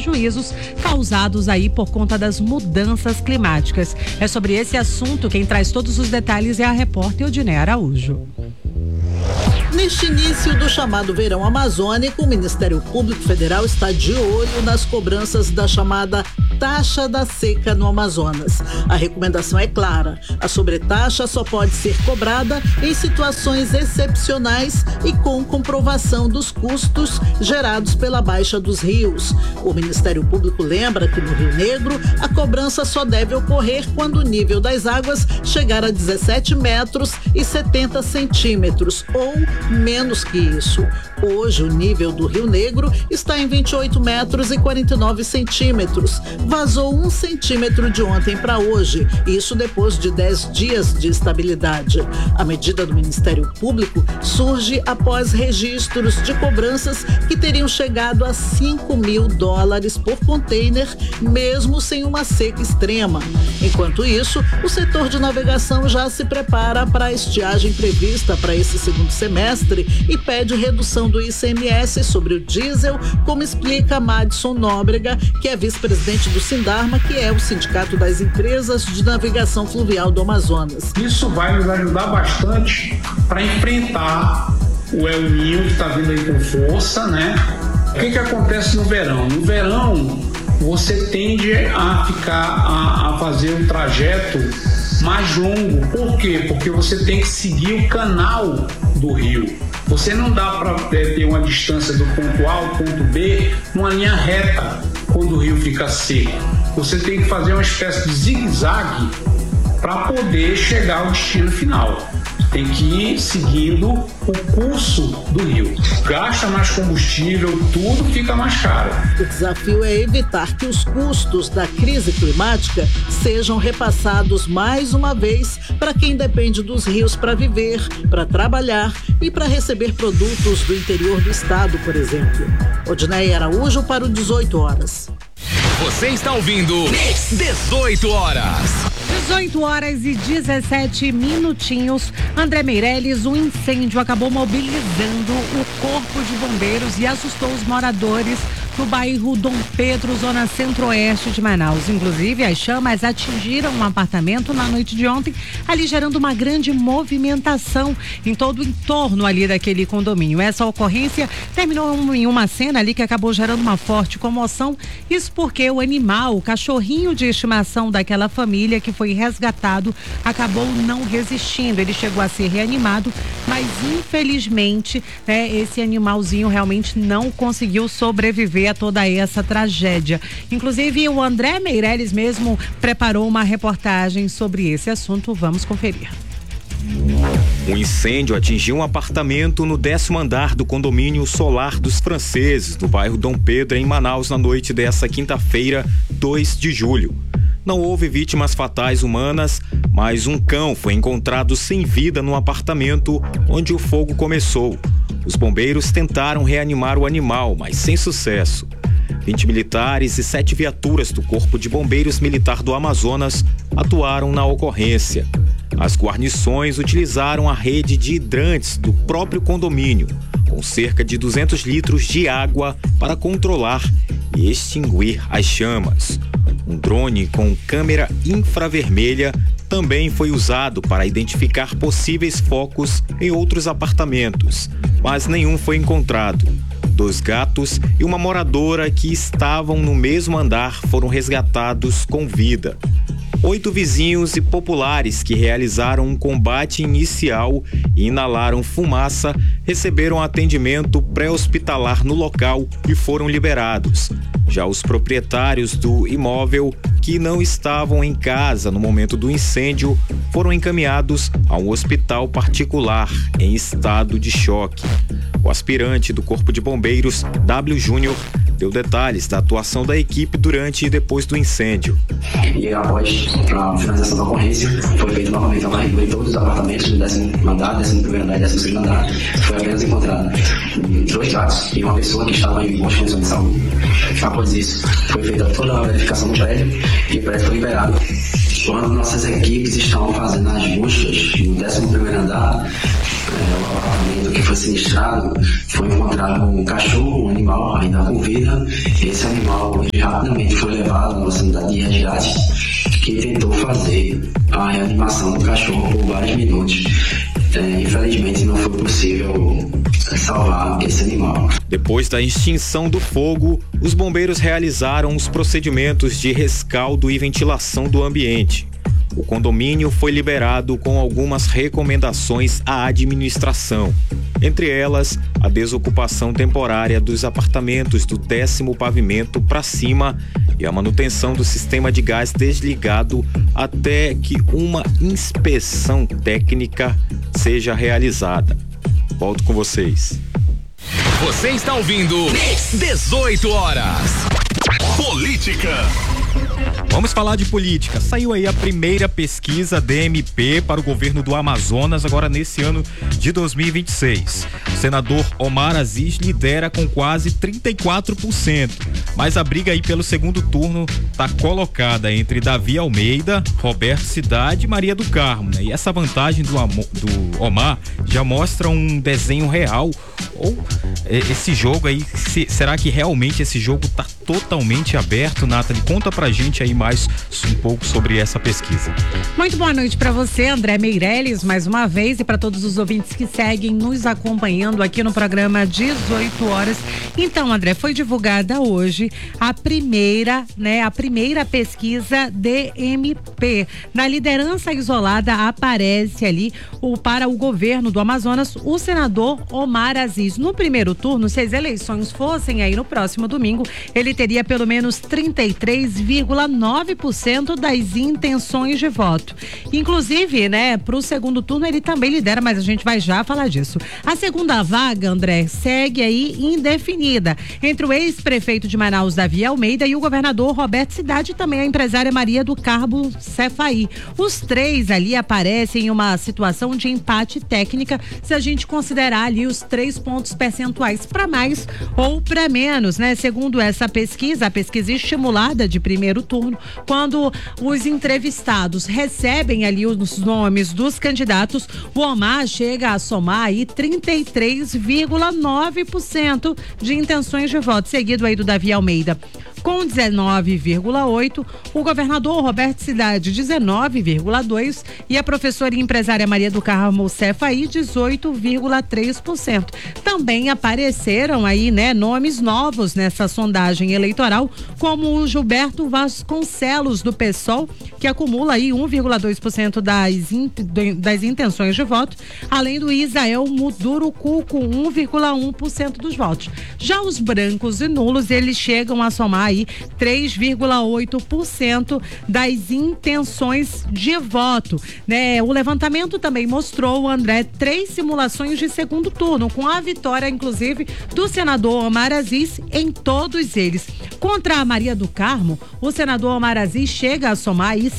prejuízos causados aí por conta das mudanças climáticas. É sobre esse assunto quem traz todos os detalhes é a repórter Odiné Araújo. Neste início do chamado verão amazônico, o Ministério Público Federal está de olho nas cobranças da chamada taxa da seca no Amazonas. A recomendação é clara: a sobretaxa só pode ser cobrada em situações excepcionais e com comprovação dos custos gerados pela baixa dos rios. O Ministério Público lembra que no Rio Negro a cobrança só deve ocorrer quando o nível das águas chegar a 17 metros e 70 centímetros ou menos que isso. Hoje, o nível do Rio Negro está em 28 metros e 49 centímetros. Vazou 1 centímetro de ontem para hoje, isso depois de 10 dias de estabilidade. A medida do Ministério Público surge após registros de cobranças que teriam chegado a $5.000 por container, mesmo sem uma seca extrema. Enquanto isso, o setor de navegação já se prepara para a estiagem prevista para esse segundo semestre e pede redução do ICMS sobre o diesel, como explica Madison Nóbrega, que é vice-presidente do Sindarma, que é o Sindicato das Empresas de Navegação Fluvial do Amazonas. Isso vai nos ajudar bastante para enfrentar o El Niño que está vindo aí com força, né? O que acontece no verão? No verão, você tende a fazer um trajeto mais longo. Por quê? Porque você tem que seguir o canal do rio. Você não dá para ter uma distância do ponto A ao ponto B numa linha reta quando o rio fica seco. Você tem que fazer uma espécie de zigue-zague para poder chegar ao destino final. Tem que ir seguindo o curso do rio. Gasta mais combustível, tudo fica mais caro. O desafio é evitar que os custos da crise climática sejam repassados mais uma vez para quem depende dos rios para viver, para trabalhar e para receber produtos do interior do estado, por exemplo. Odiné Araújo para o 18 horas. Você está ouvindo 18 horas. 18 horas e 17 minutinhos. André Meirelles, um incêndio acabou mobilizando o corpo de bombeiros e assustou os moradores no bairro Dom Pedro, zona centro-oeste de Manaus. Inclusive, as chamas atingiram um apartamento na noite de ontem, ali gerando uma grande movimentação em todo o entorno ali daquele condomínio. Essa ocorrência terminou em uma cena ali que acabou gerando uma forte comoção. Isso porque o animal, o cachorrinho de estimação daquela família que foi resgatado, acabou não resistindo. Ele chegou a ser reanimado, mas infelizmente, esse animalzinho realmente não conseguiu sobreviver a toda essa tragédia. Inclusive, o André Meirelles mesmo preparou uma reportagem sobre esse assunto. Vamos conferir. Um incêndio atingiu um apartamento no 10º andar do condomínio Solar dos Franceses, no bairro Dom Pedro, em Manaus, na noite dessa quinta-feira, 2 de julho. Não houve vítimas fatais humanas, mas um cão foi encontrado sem vida no apartamento onde o fogo começou. Os bombeiros tentaram reanimar o animal, mas sem sucesso. 20 militares e 7 viaturas do Corpo de Bombeiros Militar do Amazonas atuaram na ocorrência. As guarnições utilizaram a rede de hidrantes do próprio condomínio, com cerca de 200 litros de água para controlar e extinguir as chamas. Um drone com câmera infravermelha também foi usado para identificar possíveis focos em outros apartamentos, mas nenhum foi encontrado. 2 gatos e uma moradora que estavam no mesmo andar foram resgatados com vida. 8 vizinhos e populares que realizaram um combate inicial e inalaram fumaça receberam atendimento pré-hospitalar no local e foram liberados. Já os proprietários do imóvel, que não estavam em casa no momento do incêndio, foram encaminhados a um hospital particular em estado de choque. O aspirante do Corpo de Bombeiros, W. Júnior, deu detalhes da atuação da equipe durante e depois do incêndio. E após a finalização da ocorrência, foi feito novamente a varredura em todos os apartamentos do 10º andar, 11º andar e 12º andar. Foi apenas encontrado 2 gatos e uma pessoa que estava em boas condições de saúde. Após isso, foi feita toda a verificação do prédio e o prédio foi liberado. Quando nossas equipes estão fazendo as buscas no 11º andar, o apartamento que foi sinistrado, foi encontrado um cachorro, um animal ainda com vida. Esse animal rapidamente foi levado à nossa unidade de resgate, que tentou fazer a reanimação do cachorro por vários minutos. Infelizmente não foi possível salvar esse animal. Depois da extinção do fogo, os bombeiros realizaram os procedimentos de rescaldo e ventilação do ambiente. O condomínio foi liberado com algumas recomendações à administração. Entre elas, a desocupação temporária dos apartamentos do 10º pavimento para cima e a manutenção do sistema de gás desligado até que uma inspeção técnica seja realizada. Volto com vocês. Você está ouvindo 18 horas. Política. Vamos falar de política. Saiu aí a primeira pesquisa DMP para o governo do Amazonas, agora nesse ano de 2026. O senador Omar Aziz lidera com quase 34%, mas a briga aí pelo segundo turno está colocada entre Davi Almeida, Roberto Cidade e Maria do Carmo, né? E essa vantagem do Omar já mostra um desenho real, ou esse jogo aí, será que realmente esse jogo está totalmente aberto? Nathalie, conta pra gente aí mais um pouco sobre essa pesquisa. Muito boa noite para você, André Meirelles, mais uma vez, e para todos os ouvintes que seguem nos acompanhando aqui no programa 18 horas. Então, André, foi divulgada hoje a primeira pesquisa DMP. Na liderança isolada aparece ali para o governo do Amazonas o senador Omar Aziz. No primeiro turno, se as eleições fossem aí no próximo domingo, ele teria pelo menos 33,9% das intenções de voto. Inclusive, né, para o segundo turno ele também lidera, mas a gente vai já falar disso. A segunda vaga, André, segue aí indefinida entre o ex-prefeito de Manaus, Davi Almeida, e o governador Roberto Cidade, e também a empresária Maria do Carmo Cefaí. Os três ali aparecem em uma situação de empate técnica, se a gente considerar ali os 3 pontos percentuais para mais ou para menos, né? Segundo essa pesquisa, a pesquisa estimulada de primeiro turno, quando os entrevistados recebem ali os nomes dos candidatos, o Omar chega a somar aí 33,9% de intenções de voto, seguido aí do Davi Almeida com 19,8%, o governador Roberto Cidade 19,2% e a professora e empresária Maria do Carmo Cefaí 18,3%. Também apareceram aí, né, nomes novos nessa sondagem eleitoral, como o Gilberto Vasconcelos do PSOL, que acumula aí 1,2% das intenções de voto, além do Isael Muduruku com 1,1% dos votos. Já os brancos e nulos, eles chegam a somar aí 3,8% das intenções de voto, né? O levantamento também mostrou, André, 3 simulações de segundo turno, com a vitória, inclusive, do senador Omar Aziz em todos eles. Contra a Maria do Carmo, o senador Omar Aziz chega a somar aí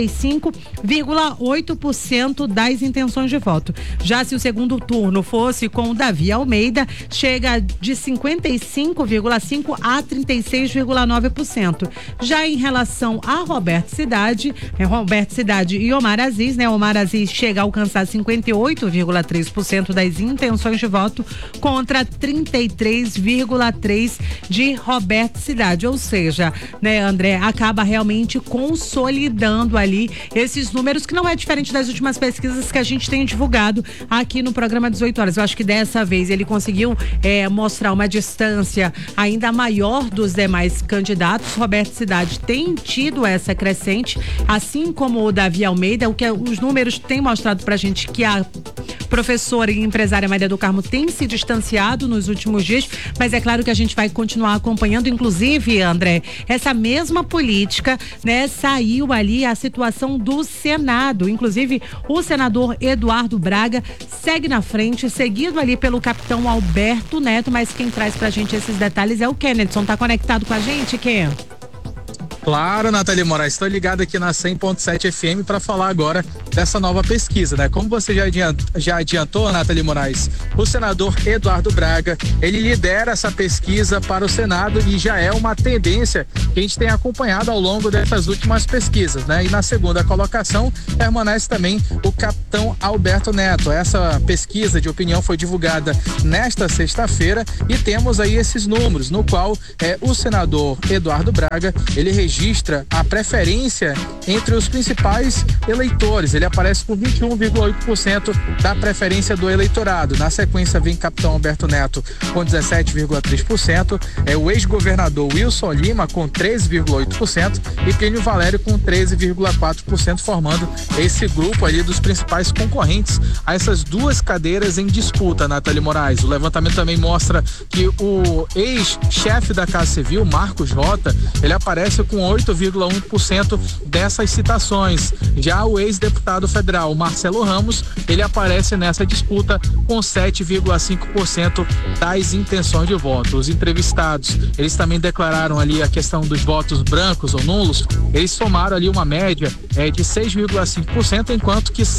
55,8% das intenções de voto. Já se o segundo turno fosse com o Davi Almeida, chega de 55,5% a 36,9%. Já em relação a Roberto Cidade e Omar Aziz, né? Omar Aziz chega a alcançar 58,3% das intenções de voto contra 33,3% de Roberto Cidade. Ou seja, né, André, acaba realmente consolidando ali esses números, que não é diferente das últimas pesquisas que a gente tem divulgado aqui no programa 18 horas. Eu acho que dessa vez ele conseguiu mostrar uma distância ainda maior dos demais candidatos. Roberto Cidade tem tido essa crescente, assim como o Davi Almeida, o que os números têm mostrado pra gente que a professora e empresária Maria do Carmo tem se distanciado nos últimos dias, mas é claro que a gente vai continuar acompanhando. Inclusive, André, essa mesma política, né, saiu ali a situação do Senado. Inclusive, o senador Eduardo Braga segue na frente, seguido ali pelo capitão Alberto Neto, mas quem traz pra gente esses detalhes é o Kennedson. Tá conectado com a gente, Ken? Claro, Nathalie Moraes, estou ligado aqui na 100.7 FM para falar agora dessa nova pesquisa, né? Como você já adiantou, Nathalie Moraes, o senador Eduardo Braga, ele lidera essa pesquisa para o Senado e já é uma tendência que a gente tem acompanhado ao longo dessas últimas pesquisas, né? E na segunda colocação permanece também o capitão Alberto Neto. Essa pesquisa de opinião foi divulgada nesta sexta-feira e temos aí esses números, no qual o senador Eduardo Braga, ele registra a preferência entre os principais eleitores. Ele aparece com 21,8% da preferência do eleitorado. Na sequência vem capitão Alberto Neto com 17,3%, o ex-governador Wilson Lima com 13,8% e Plínio Valério com 13,4%, formando esse grupo ali dos principais concorrentes a essas duas cadeiras em disputa, Nathalie Moraes. O levantamento também mostra que o ex-chefe da Casa Civil, Marcos Rota, ele aparece com 8,1% dessas citações. Já o ex-deputado federal Marcelo Ramos, ele aparece nessa disputa com 7,5% das intenções de voto. Os entrevistados, eles também declararam ali a questão dos votos brancos ou nulos, eles somaram ali uma média de 6,5%, enquanto que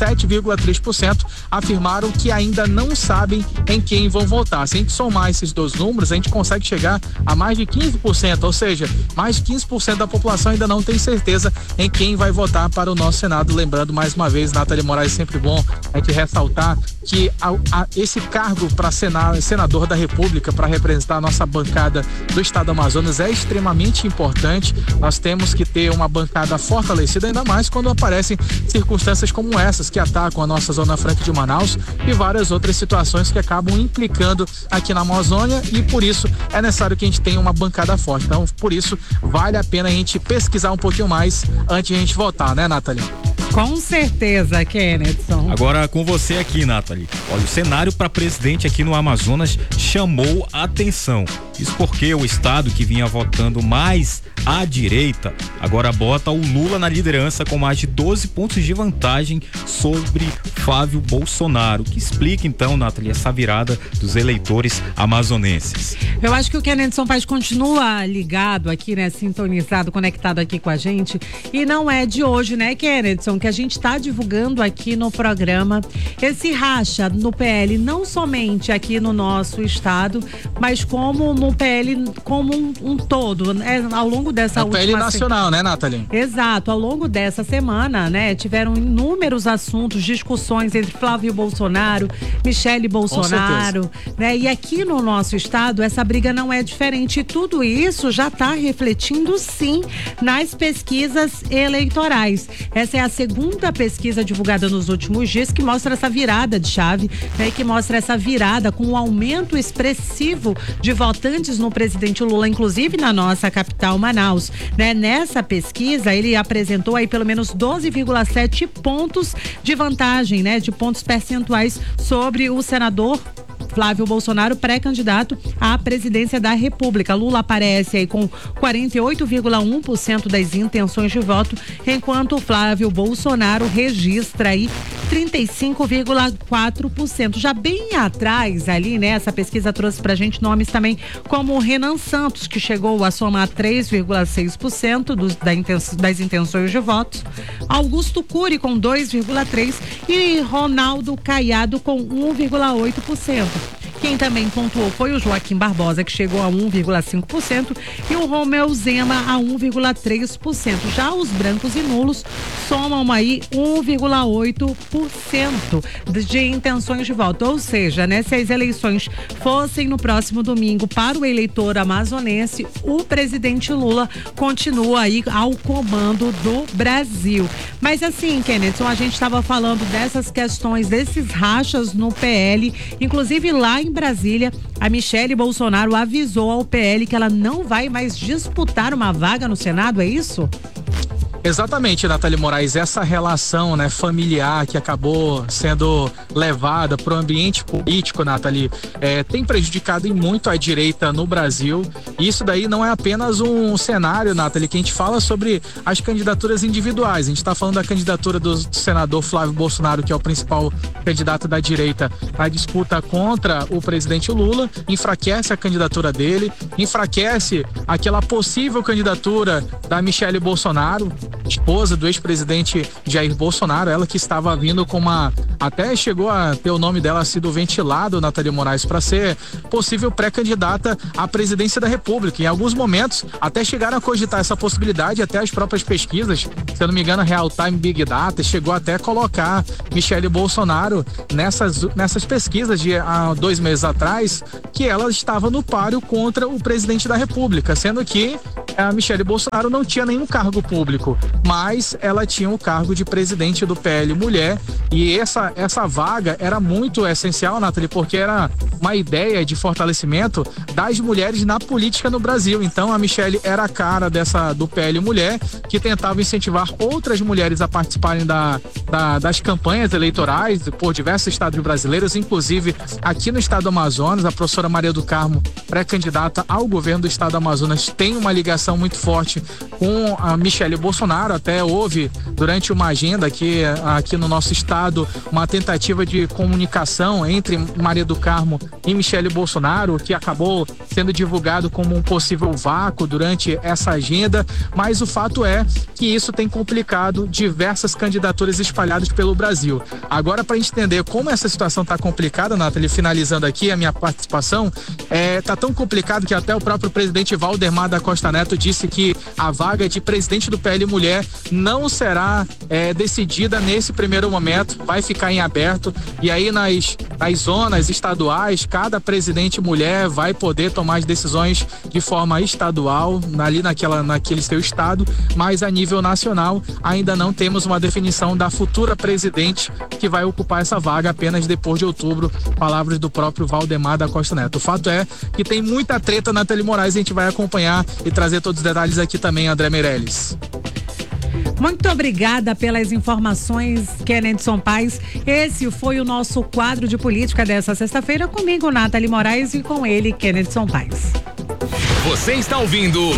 7,3% afirmaram que ainda não sabem em quem vão votar. Se a gente somar esses dois números, a gente consegue chegar a mais de 15%, ou seja, mais de 15% da população ainda não tem certeza em quem vai votar para o nosso Senado. Lembrando mais uma vez, Nathalie Moraes, sempre bom a gente ressaltar que esse cargo para senador da República, para representar a nossa bancada do estado do Amazonas, é extremamente importante. Nós temos que ter uma bancada fortalecida, ainda mais quando aparecem circunstâncias como essas que atacam a nossa Zona Franca de Manaus e várias outras situações que acabam implicando aqui na Amazônia, e por isso é necessário que a gente tenha uma bancada forte. Então, por isso, vale a pena a gente pesquisar um pouquinho mais antes de a gente votar, né, Nathalie? Com certeza, Kennethson. Agora com você aqui, Nathalie. Olha, o cenário para presidente aqui no Amazonas chamou a atenção. Isso porque o estado que vinha votando mais à direita agora bota o Lula na liderança com mais de 12 pontos de vantagem sobre Flávio Bolsonaro. Que explica então, Nathalie, essa virada dos eleitores amazonenses? Eu acho que o Kennethson Paz continua ligado aqui, né, sintonizado, conectado aqui com a gente, e não é de hoje, né, Kennethson, que a gente está divulgando aqui no programa esse racha no PL, não somente aqui no nosso estado, mas como no PL como um todo, né? Ao longo dessa última PL nacional, né, Nathalie? Exato, ao longo dessa semana, né, tiveram inúmeros assuntos, discussões entre Flávio Bolsonaro, Michele Bolsonaro, né? E aqui no nosso estado essa briga não é diferente, e tudo isso já está refletindo sim nas pesquisas eleitorais. Essa é a segunda pesquisa divulgada nos últimos dias que mostra essa virada de chave, né, que mostra essa virada com um aumento expressivo de votantes no presidente Lula, inclusive na nossa capital, Manaus, né? Nessa pesquisa ele apresentou aí pelo menos 12,7 pontos de vantagem, né, de pontos percentuais sobre o senador Flávio Bolsonaro, pré-candidato à presidência da República. Lula aparece aí com 48,1% das intenções de voto, enquanto Flávio Bolsonaro registra aí 35,4%. Já bem atrás ali, né, essa pesquisa trouxe pra gente nomes também como Renan Santos, que chegou a somar 3,6% das intenções de votos, Augusto Cury com 2,3% e Ronaldo Caiado com 1,8%. Quem também pontuou foi o Joaquim Barbosa, que chegou a 1,5%, e o Romeu Zema a 1,3%. Já os brancos e nulos somam aí 1,8% de intenções de voto. Ou seja, né, se as eleições fossem no próximo domingo para o eleitor amazonense, o presidente Lula continua aí ao comando do Brasil. Mas assim, Kennethson, a gente estava falando dessas questões, desses rachas no PL, inclusive lá em Brasília, a Michele Bolsonaro avisou ao PL que ela não vai mais disputar uma vaga no Senado, é isso? Exatamente, Nathalie Moraes, essa relação, né, familiar que acabou sendo levada para o ambiente político, Nathalie, tem prejudicado em muito a direita no Brasil. E isso daí não é apenas um cenário, Nathalie, que a gente fala sobre as candidaturas individuais. A gente está falando da candidatura do senador Flávio Bolsonaro, que é o principal candidato da direita na disputa contra o presidente Lula, enfraquece a candidatura dele, enfraquece aquela possível candidatura da Michele Bolsonaro, esposa do ex-presidente Jair Bolsonaro, ela que estava vindo com até chegou a ter o nome dela sido ventilado, Nathalie Moraes, para ser possível pré-candidata à presidência da República. Em alguns momentos até chegaram a cogitar essa possibilidade, até as próprias pesquisas, se eu não me engano, Real Time Big Data chegou até a colocar Michele Bolsonaro nessas pesquisas de há 2 meses atrás, que ela estava no páreo contra o presidente da República, sendo que a Michele Bolsonaro não tinha nenhum cargo público, mas ela tinha o cargo de presidente do PL Mulher, e essa vaga era muito essencial, Nathalie, porque era uma ideia de fortalecimento das mulheres na política no Brasil. Então a Michele era a cara do PL Mulher, que tentava incentivar outras mulheres a participarem das campanhas eleitorais por diversos estados brasileiros, inclusive aqui no estado do Amazonas. A professora Maria do Carmo, pré-candidata ao governo do estado do Amazonas, tem uma ligação muito forte com a Michele Bolsonaro. Até houve, durante uma agenda aqui no nosso estado, uma tentativa de comunicação entre Maria do Carmo e Michele Bolsonaro, que acabou sendo divulgado como um possível vácuo durante essa agenda, mas o fato é que isso tem complicado diversas candidaturas espalhadas pelo Brasil. Agora, para a gente entender como essa situação está complicada, Nathalie, finalizando aqui a minha participação, tá tão complicado que até o próprio presidente Valdemar da Costa Neto disse que a vaga de presidente do PL Mulher não será decidida nesse primeiro momento, vai ficar em aberto, e aí nas zonas estaduais, cada presidente mulher vai poder tomar as decisões de forma estadual, ali naquele seu estado, mas a nível nacional ainda não temos uma definição da futura presidente que vai ocupar essa vaga apenas depois de outubro, palavras do próprio Valdemar da Costa Neto. O fato é que tem muita treta, Nathalie Moraes, a gente vai acompanhar e trazer todos os detalhes aqui também, André Meirelles. Muito obrigada pelas informações, Kennedson Paes. Esse foi o nosso quadro de política dessa sexta-feira, comigo, Nathalie Moraes, e com ele, Kennedson Paes. Você está ouvindo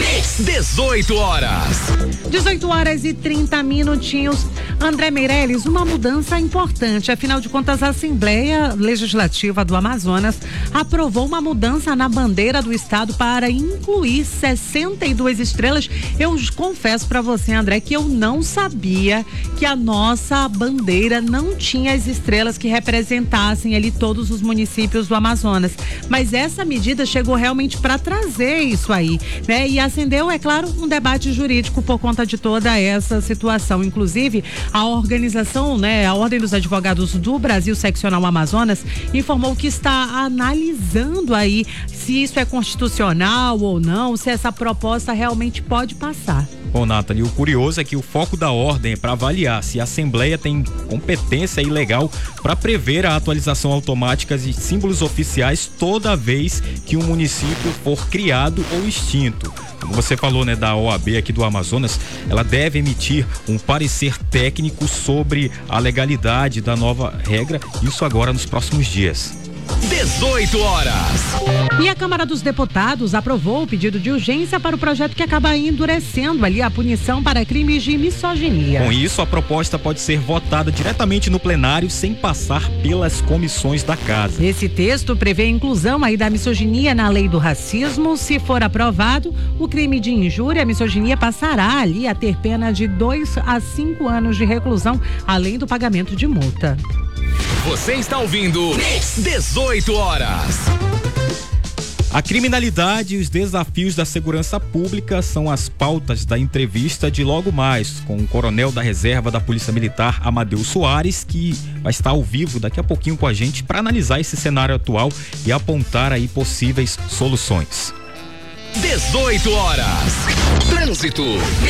18 horas. 18 horas e 30 minutinhos. André Meirelles, uma mudança importante. Afinal de contas, a Assembleia Legislativa do Amazonas aprovou uma mudança na bandeira do estado para incluir 62 estrelas. Eu confesso para você, André, que eu não sabia que a nossa bandeira não tinha as estrelas que representassem ali todos os municípios do Amazonas. Mas essa medida chegou realmente para trazer isso aí, né? E acendeu, é claro, um debate jurídico por conta de toda essa situação. Inclusive, a organização, né, a Ordem dos Advogados do Brasil, Seccional Amazonas, informou que está analisando aí se isso é constitucional ou não, se essa proposta realmente pode passar. Bom, Nathalie, o curioso é que o foco da ordem é para avaliar se a Assembleia tem competência legal para prever a atualização automática de símbolos oficiais toda vez que um município for criado ou extinto. Como você falou, né, da OAB aqui do Amazonas, ela deve emitir um parecer técnico sobre a legalidade da nova regra, isso agora nos próximos dias. 18 horas. E a Câmara dos Deputados aprovou o pedido de urgência para o projeto que acaba endurecendo ali a punição para crimes de misoginia. Com isso, a proposta pode ser votada diretamente no plenário sem passar pelas comissões da casa. Esse texto prevê a inclusão aí da misoginia na lei do racismo. Se for aprovado, o crime de injúria à misoginia passará ali a ter pena de 2 a 5 anos de reclusão, além do pagamento de multa. Você está ouvindo 18 horas. A criminalidade e os desafios da segurança pública são as pautas da entrevista de logo mais com o coronel da reserva da Polícia Militar, Amadeu Soares, que vai estar ao vivo daqui a pouquinho com a gente para analisar esse cenário atual e apontar aí possíveis soluções. 18 horas. Trânsito.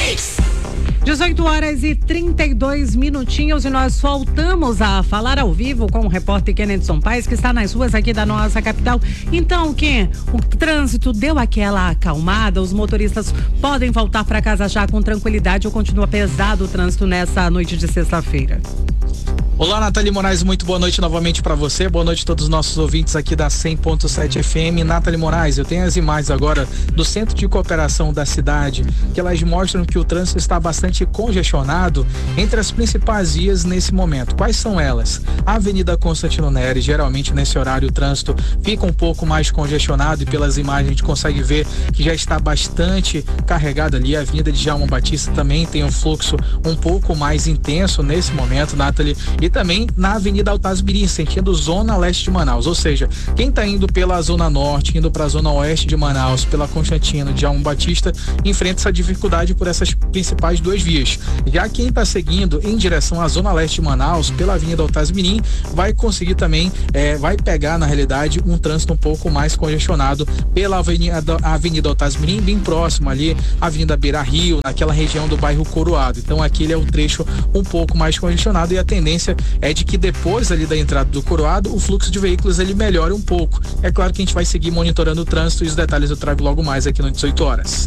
18 horas e 32 minutinhos e nós voltamos a falar ao vivo com o repórter Kennedson Paes, que está nas ruas aqui da nossa capital. Então, Ken, o trânsito deu aquela acalmada, os motoristas podem voltar para casa já com tranquilidade ou continua pesado o trânsito nessa noite de sexta-feira? Olá, Nathalie Moraes, muito boa noite novamente para você. Boa noite a todos os nossos ouvintes aqui da 100.7 FM. Nathalie Moraes, eu tenho as imagens agora do Centro de Cooperação da cidade, que elas mostram que o trânsito está bastante congestionado entre as principais vias nesse momento. Quais são elas? A Avenida Constantino Nery, geralmente nesse horário o trânsito fica um pouco mais congestionado e pelas imagens a gente consegue ver que já está bastante carregado ali. A Avenida de Djalma Batista também tem um fluxo um pouco mais intenso nesse momento, Nathalie, e também na Avenida Altaz Mirim, sentido Zona Leste de Manaus, ou seja, quem está indo pela Zona Norte, indo para a Zona Oeste de Manaus, pela Constantino de Djalma Batista, enfrenta essa dificuldade por essas principais duas vias. Já quem está seguindo em direção à Zona Leste de Manaus, pela Avenida Altaz Mirim, vai conseguir também, vai pegar na realidade um trânsito um pouco mais congestionado pela Avenida Altaz Mirim, bem próximo ali, Avenida Beira Rio, naquela região do bairro Coroado. Então aquele é um trecho um pouco mais congestionado e a tendência é de que depois ali da entrada do Coroado, o fluxo de veículos ele melhore um pouco. É claro que a gente vai seguir monitorando o trânsito e os detalhes eu trago logo mais aqui no 18 horas.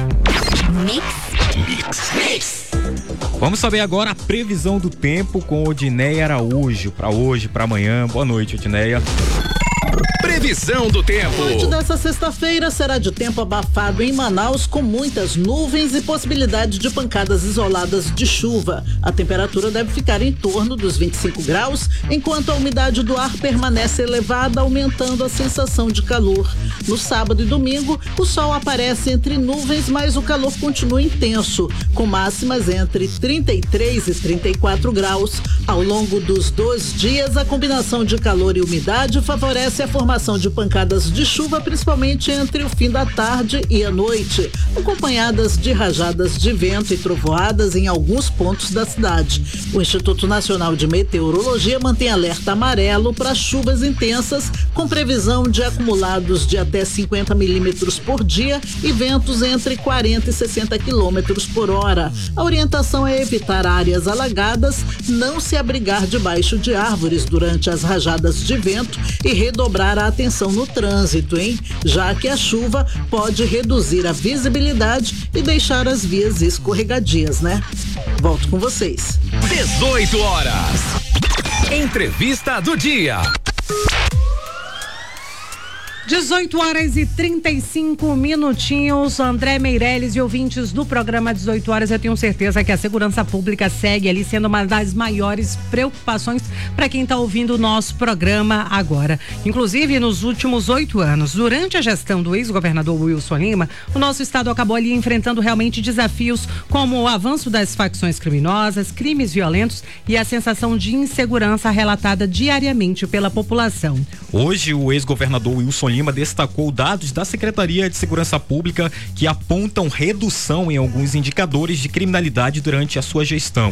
Mix. Vamos saber agora a previsão do tempo com Odineia Araújo, para hoje, para amanhã. Boa noite, Odineia. Previsão do tempo. A noite dessa sexta-feira será de tempo abafado em Manaus, com muitas nuvens e possibilidade de pancadas isoladas de chuva. A temperatura deve ficar em torno dos 25 graus, enquanto a umidade do ar permanece elevada, aumentando a sensação de calor. No sábado e domingo, o sol aparece entre nuvens, mas o calor continua intenso, com máximas entre 33 e 34 graus. Ao longo dos 2 dias, a combinação de calor e umidade favorece a formação de pancadas de chuva, principalmente entre o fim da tarde e a noite, acompanhadas de rajadas de vento e trovoadas em alguns pontos da cidade. O Instituto Nacional de Meteorologia mantém alerta amarelo para chuvas intensas, com previsão de acumulados de até 50 milímetros por dia e ventos entre 40 e 60 quilômetros por hora. A orientação é evitar áreas alagadas, não se abrigar debaixo de árvores durante as rajadas de vento e redobrar a atenção no trânsito, já que a chuva pode reduzir a visibilidade e deixar as vias escorregadias, Volto com vocês. 18 horas. Entrevista do dia. 18 horas e 35 minutinhos. André Meirelles e ouvintes do programa 18 horas, eu tenho certeza que a segurança pública segue ali sendo uma das maiores preocupações para quem está ouvindo o nosso programa agora. Inclusive, nos últimos 8 anos, durante a gestão do ex-governador Wilson Lima, o nosso estado acabou ali enfrentando realmente desafios como o avanço das facções criminosas, crimes violentos e a sensação de insegurança relatada diariamente pela população. Hoje, o ex-governador Wilson Lima destacou dados da Secretaria de Segurança Pública que apontam redução em alguns indicadores de criminalidade durante a sua gestão.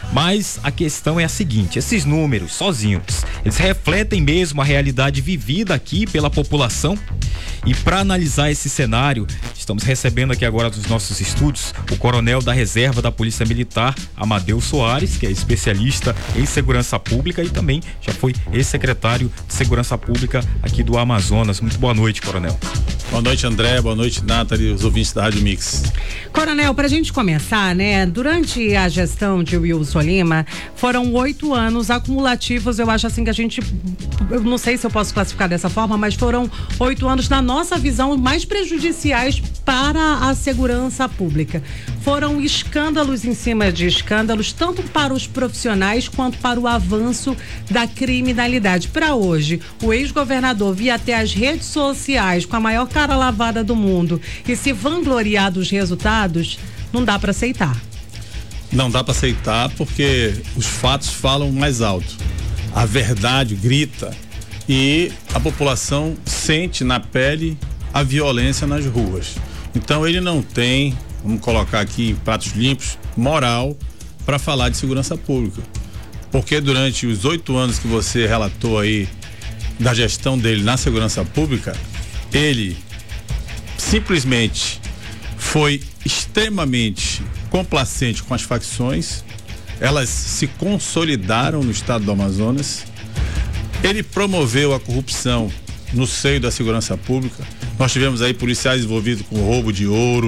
Mas a questão é a seguinte: esses números sozinhos, eles refletem mesmo a realidade vivida aqui pela população? E para analisar esse cenário, estamos recebendo aqui agora dos nossos estúdios o coronel da reserva da Polícia Militar, Amadeu Soares, que é especialista em segurança pública e também já foi ex-secretário de Segurança Pública aqui do Amazonas. Muito boa noite, coronel. Boa noite, André. Boa noite, Nathalie, os ouvintes da Rádio Mix. Coronel, pra gente começar, durante a gestão de Wilson Lima, foram 8 anos acumulativos, eu acho assim que eu não sei se eu posso classificar dessa forma, mas foram 8 anos, na nossa visão, mais prejudiciais para a segurança pública. Foram escândalos em cima de escândalos, tanto para os profissionais quanto para o avanço da criminalidade. Para hoje, o ex-governador vir até as redes sociais com a maior cara lavada do mundo e se vangloriar dos resultados, não dá para aceitar. Não dá para aceitar porque os fatos falam mais alto. A verdade grita e a população sente na pele a violência nas ruas. Então ele não tem, vamos colocar aqui em pratos limpos, moral para falar de segurança pública. Porque durante os 8 anos que você relatou aí da gestão dele na segurança pública, ele simplesmente foi extremamente complacente com as facções, elas se consolidaram no estado do Amazonas. Ele promoveu a corrupção no seio da segurança pública. Nós tivemos aí policiais envolvidos com roubo de ouro,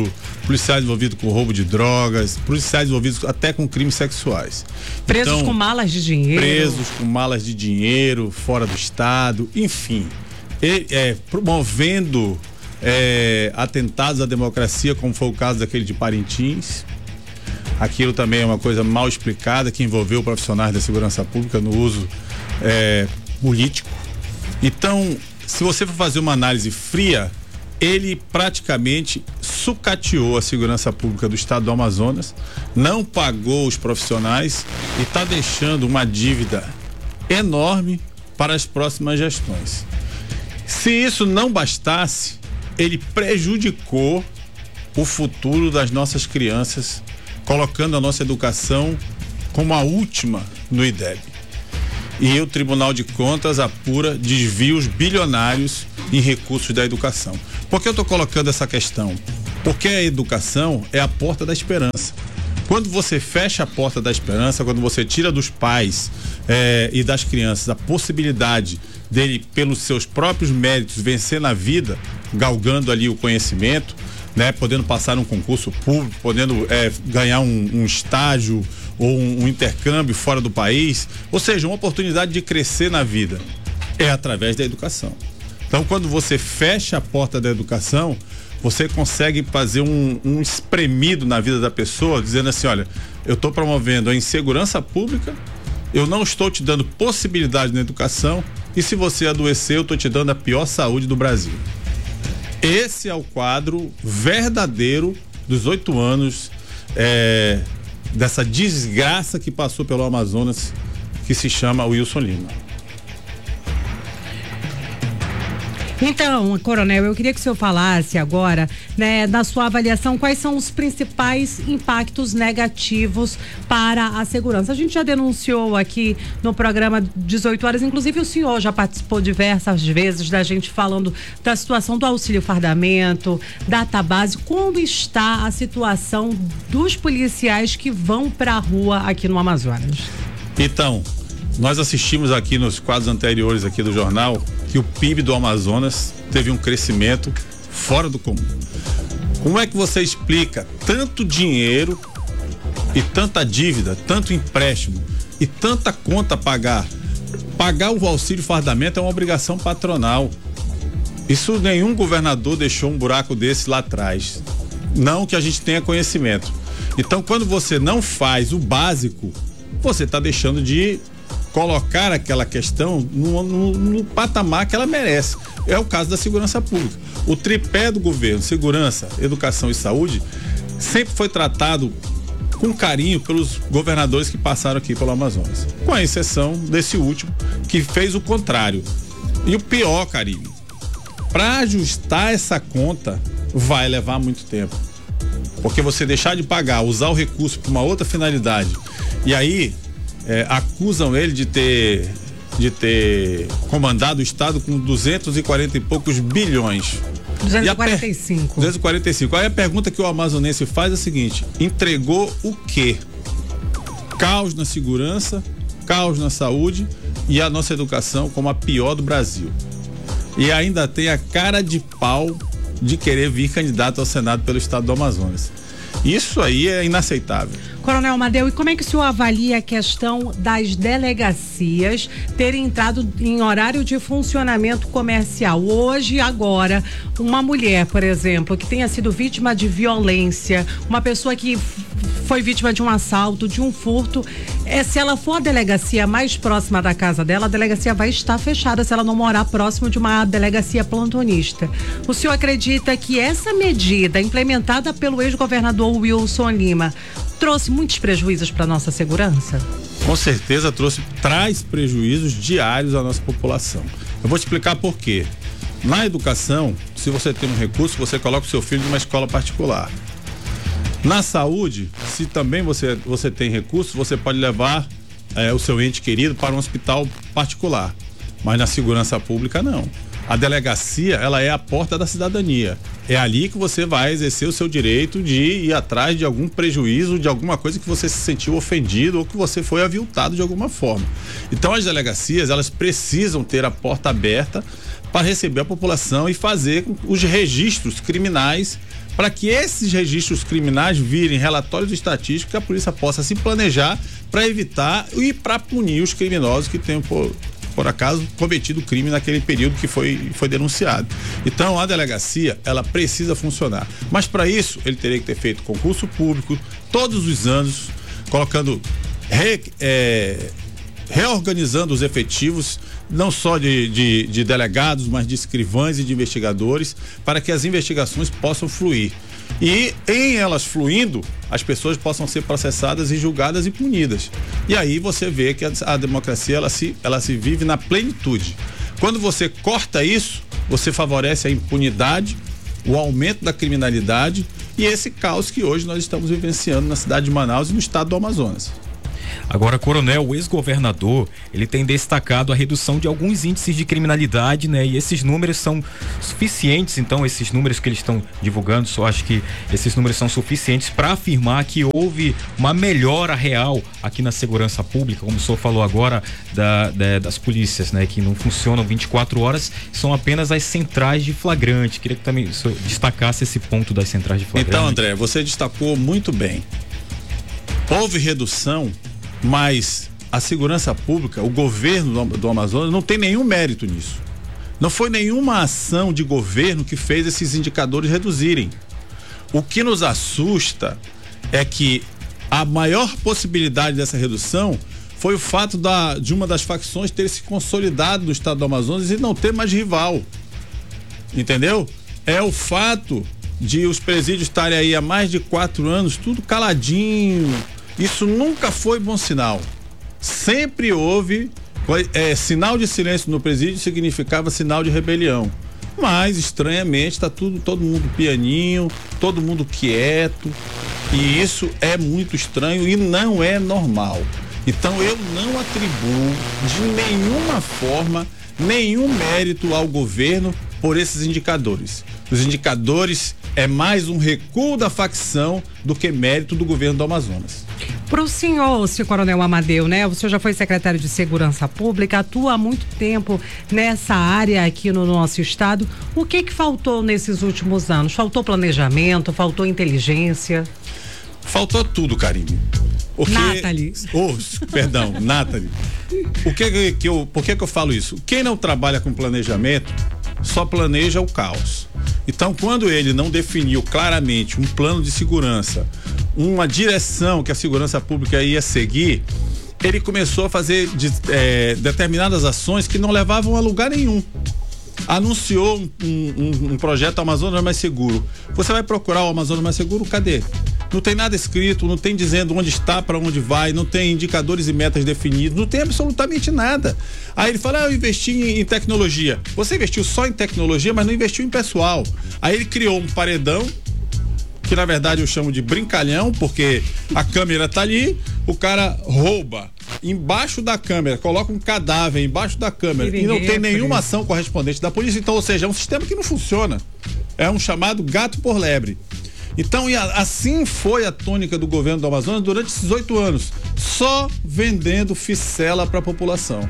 policiais envolvidos com roubo de drogas, policiais envolvidos até com crimes sexuais. Presos então, com malas de dinheiro. Presos com malas de dinheiro, fora do estado, enfim. Promovendo atentados à democracia, como foi o caso daquele de Parintins. Aquilo também é uma coisa mal explicada, que envolveu profissionais da segurança pública no uso político. Então, se você for fazer uma análise fria, ele praticamente sucateou a segurança pública do estado do Amazonas, não pagou os profissionais e está deixando uma dívida enorme para as próximas gestões. Se isso não bastasse, ele prejudicou o futuro das nossas crianças, colocando a nossa educação como a última no IDEB. E o Tribunal de Contas apura desvios bilionários em recursos da educação. Por que eu estou colocando essa questão? Porque a educação é a porta da esperança. Quando você fecha a porta da esperança, quando você tira dos pais e das crianças a possibilidade dele, pelos seus próprios méritos, vencer na vida, galgando ali o conhecimento, né, podendo passar um concurso público, podendo ganhar um estágio ou um intercâmbio fora do país, ou seja, uma oportunidade de crescer na vida, é através da educação. Então, quando você fecha a porta da educação, você consegue fazer um espremido na vida da pessoa, dizendo assim: olha, eu estou promovendo a insegurança pública, eu não estou te dando possibilidade na educação, e se você adoecer, eu estou te dando a pior saúde do Brasil. Esse é o quadro verdadeiro dos 8 anos dessa desgraça que passou pelo Amazonas, que se chama Wilson Lima. Então, Coronel, eu queria que o senhor falasse agora, né, na sua avaliação, quais são os principais impactos negativos para a segurança. A gente já denunciou aqui no programa 18 horas, inclusive o senhor já participou diversas vezes da gente falando da situação do auxílio fardamento, database. Como está a situação dos policiais que vão para a rua aqui no Amazonas? Então, nós assistimos aqui nos quadros anteriores aqui do jornal que o PIB do Amazonas teve um crescimento fora do comum. Como é que você explica tanto dinheiro e tanta dívida, tanto empréstimo e tanta conta a pagar? Pagar o auxílio fardamento é uma obrigação patronal. Isso nenhum governador deixou um buraco desse lá atrás. Não que a gente tenha conhecimento. Então, quando você não faz o básico, você está deixando de colocar aquela questão no patamar que ela merece. É o caso da segurança pública. O tripé do governo, segurança, educação e saúde, sempre foi tratado com carinho pelos governadores que passaram aqui pelo Amazonas, com a exceção desse último, que fez o contrário. E o pior, carinho, para ajustar essa conta vai levar muito tempo, porque você deixar de pagar, usar o recurso para uma outra finalidade, e aí acusam ele de ter comandado o estado com 240 e poucos bilhões. 245. 245. Aí a pergunta que o amazonense faz é a seguinte: entregou o quê? Caos na segurança, caos na saúde e a nossa educação como a pior do Brasil. E ainda tem a cara de pau de querer vir candidato ao Senado pelo estado do Amazonas. Isso aí é inaceitável. Coronel Amadeu, e como é que o senhor avalia a questão das delegacias terem entrado em horário de funcionamento comercial? Hoje, agora, uma mulher, por exemplo, que tenha sido vítima de violência, uma pessoa que foi vítima de um assalto, de um furto, se ela for a delegacia mais próxima da casa dela, a delegacia vai estar fechada se ela não morar próximo de uma delegacia plantonista. O senhor acredita que essa medida implementada pelo ex-governador Wilson Lima trouxe muitos prejuízos para a nossa segurança? Com certeza traz prejuízos diários à nossa população. Eu vou te explicar por quê. Na educação, se você tem um recurso, você coloca o seu filho numa escola particular. Na saúde, se também você tem recurso, você pode levar o seu ente querido para um hospital particular. Mas na segurança pública, não. A delegacia, ela é a porta da cidadania. É ali que você vai exercer o seu direito de ir atrás de algum prejuízo, de alguma coisa que você se sentiu ofendido ou que você foi aviltado de alguma forma. Então as delegacias, elas precisam ter a porta aberta para receber a população e fazer os registros criminais para que esses registros criminais virem relatórios estatísticos que a polícia possa se planejar para evitar e para punir os criminosos que tenham por acaso cometido crime naquele período que foi denunciado. Então a delegacia, ela precisa funcionar, mas para isso ele teria que ter feito concurso público todos os anos, colocando reorganizando os efetivos, não só de delegados, mas de escrivães e de investigadores, para que as investigações possam fluir. E em elas fluindo, as pessoas possam ser processadas e julgadas e punidas. E aí você vê que a democracia ela se vive na plenitude. Quando você corta isso, você favorece a impunidade, o aumento da criminalidade e esse caos que hoje nós estamos vivenciando na cidade de Manaus e no estado do Amazonas. Agora, coronel, o ex-governador, ele tem destacado a redução de alguns índices de criminalidade, né? E esses números são suficientes, então, esses números que eles estão divulgando, só acho que esses números são suficientes para afirmar que houve uma melhora real aqui na segurança pública, como o senhor falou agora das polícias, né? Que não funcionam 24 horas, são apenas as centrais de flagrante. Queria que também o senhor destacasse esse ponto das centrais de flagrante. Então, André, você destacou muito bem. Houve redução, mas a segurança pública, o governo do Amazonas não tem nenhum mérito nisso. Não foi nenhuma ação de governo que fez esses indicadores reduzirem. O que nos assusta é que a maior possibilidade dessa redução foi o fato de uma das facções ter se consolidado no estado do Amazonas e não ter mais rival. Entendeu? É o fato de os presídios estarem aí há mais de 4 anos, tudo caladinho. Isso nunca foi bom sinal. Sempre houve sinal de silêncio no presídio, significava sinal de rebelião. Mas estranhamente está todo mundo pianinho, todo mundo quieto, e isso é muito estranho e não é normal. Então eu não atribuo de nenhuma forma nenhum mérito ao governo por esses indicadores. Os indicadores é mais um recuo da facção do que mérito do governo do Amazonas. Para o senhor Coronel Amadeu, né? O senhor já foi secretário de Segurança Pública, atua há muito tempo nessa área aqui no nosso estado. O que faltou nesses últimos anos? Faltou planejamento, faltou inteligência? Faltou tudo, Karine. Nathalie. Perdão, Nathalie. Por que eu falo isso? Quem não trabalha com planejamento só planeja o caos. Então, quando ele não definiu claramente um plano de segurança, uma direção que a segurança pública ia seguir, ele começou a fazer determinadas ações que não levavam a lugar nenhum. Anunciou um projeto Amazonas Mais Seguro. Você vai procurar o Amazonas Mais Seguro, cadê? Não tem nada escrito, não tem dizendo onde está, para onde vai, não tem indicadores e metas definidos, não tem absolutamente nada. Aí ele fala, eu investi em tecnologia. Você investiu só em tecnologia, mas não investiu em pessoal. Aí ele criou um paredão, que na verdade eu chamo de brincalhão, porque a câmera tá ali, o cara rouba embaixo da câmera, coloca um cadáver embaixo da câmera e não tem nenhuma ação correspondente da polícia. Então, ou seja, é um sistema que não funciona. É um chamado gato por lebre. Então, assim foi a tônica do governo do Amazonas durante esses 8 anos, só vendendo ficela para a população.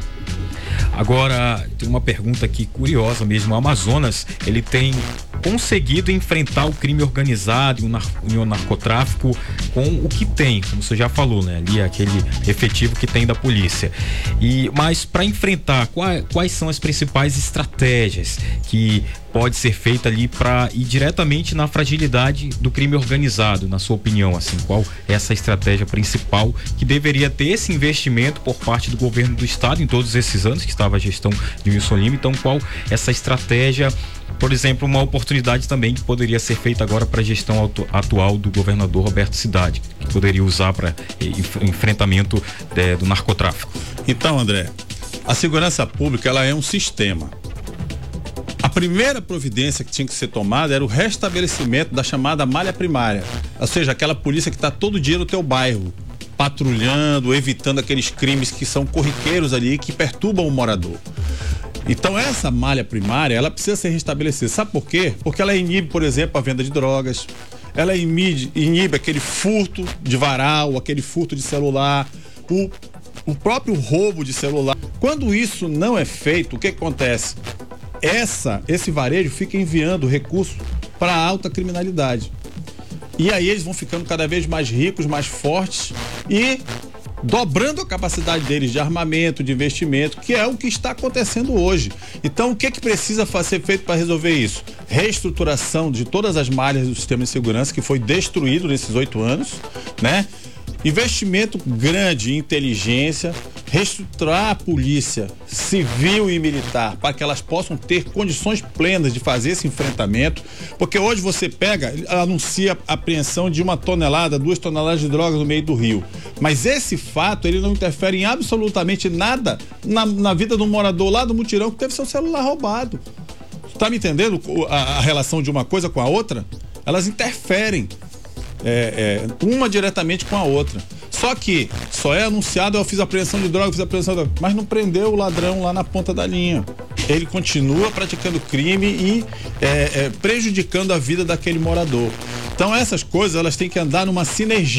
Agora, tem uma pergunta aqui curiosa mesmo. O Amazonas, ele tem conseguido enfrentar o crime organizado e o narcotráfico com o que tem, como você já falou, né? Ali aquele efetivo que tem da polícia. Mas para enfrentar, quais são as principais estratégias que pode ser feita ali para ir diretamente na fragilidade do crime organizado, na sua opinião, assim, qual é essa estratégia principal que deveria ter esse investimento por parte do governo do estado em todos esses anos que estava a gestão de Wilson Lima? Então, qual essa estratégia, por exemplo, uma oportunidade também que poderia ser feita agora para a gestão atual do governador Roberto Cidade, que poderia usar para enfrentamento do narcotráfico? Então, André, a segurança pública, ela é um sistema. A primeira providência que tinha que ser tomada era o restabelecimento da chamada malha primária, ou seja, aquela polícia que está todo dia no teu bairro, patrulhando, evitando aqueles crimes que são corriqueiros ali, que perturbam o morador. Então essa malha primária, ela precisa ser restabelecida. Sabe por quê? Porque ela inibe, por exemplo, a venda de drogas, ela inibe aquele furto de varal, aquele furto de celular, o próprio roubo de celular. Quando isso não é feito, o que acontece? Esse varejo fica enviando recursos para a alta criminalidade. E aí eles vão ficando cada vez mais ricos, mais fortes e dobrando a capacidade deles de armamento, de investimento, que é o que está acontecendo hoje. Então, o que precisa ser feito para resolver isso? Reestruturação de todas as malhas do sistema de segurança que foi destruído nesses 8 anos, né? Investimento grande em inteligência, reestruturar a polícia civil e militar para que elas possam ter condições plenas de fazer esse enfrentamento, porque hoje você anuncia a apreensão de 1 tonelada, 2 toneladas de drogas no meio do rio, mas esse fato ele não interfere em absolutamente nada na vida do morador lá do mutirão que teve seu celular roubado. Tá me entendendo a relação de uma coisa com a outra? Elas interferem uma diretamente com a outra. Só que só é anunciado, eu fiz apreensão de droga, mas não prendeu o ladrão lá na ponta da linha. Ele continua praticando crime e prejudicando a vida daquele morador. Então essas coisas elas têm que andar numa sinergia.